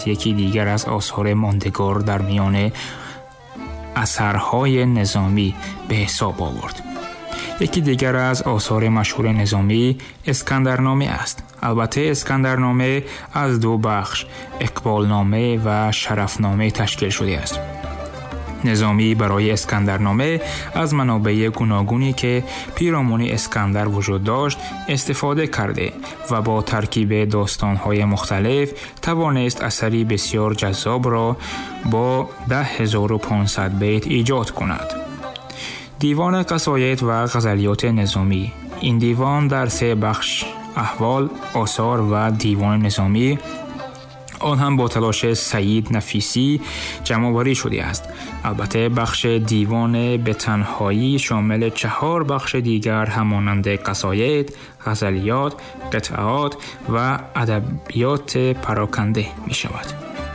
بیت یکی دیگر از آثار ماندگار در میان اثرهای نظامی به حساب آورد. یکی دیگر از آثار مشهور نظامی اسکندرنامه است. البته اسکندرنامه از دو بخش، اقبالنامه و شرفنامه تشکیل شده است. نظامی برای اسکندرنامه از منابع گوناگونی که پیرامون اسکندر وجود داشت استفاده کرده و با ترکیب داستان‌های مختلف توانست اثری بسیار جذاب را با 10,500 بیت ایجاد کند. دیوان قصاید و غزلیات نظامی. این دیوان در 3 بخش، احوال، آثار و دیوان نظامی، آن هم با تلاش سعید نفیسی جمع‌آوری شده است. البته بخش دیوان به تنهایی شامل 4 بخش دیگر همانند قصاید، غزلیات، قطعات و ادبیات پراکنده می شود.